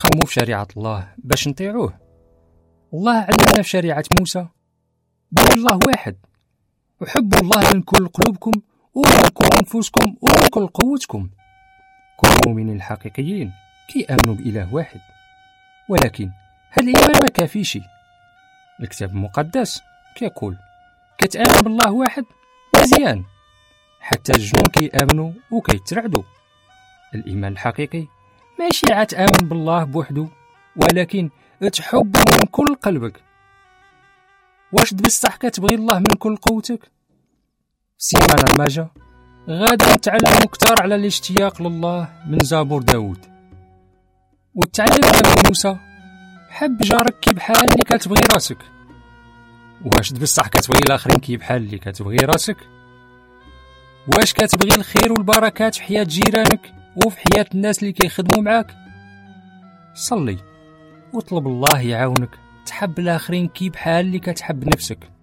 نحكموا في شريعة الله باش نطيعوه. الله علمنا في شريعة موسى بأن الله واحد، وحبوا الله من كل قلوبكم ومن كل أنفسكم ومن كل قوتكم. كل المؤمنين الحقيقيين كيآمنوا بإله واحد، ولكن هذا الإيمان ما كافيش. الكتاب المقدس كيقول كتآمن بالله واحد مزيان، حتى الجنون كيآمنوا وكيترعدوا. الإيمان الحقيقي ماشي عاد تآمن بالله بوحده، ولكن تحبه من كل قلبك. واش بصح كتبغي الله من كل قوتك؟ السيمانة الماجة غادا نتعلم كتار على الاشتياق لله من زبور داود، وتعلمنا من موسى حب جارك كي بحال اللي كتبغي راسك. واش بصح كتبغي الاخرين كي بحال اللي كتبغي راسك؟ واش كتبغي الخير والبركات في حياة جيرانك وفي حياة الناس اللي كيخدموا معاك؟ صلي وطلب الله يعاونك تحب الاخرين كي بحال اللي كتحب نفسك.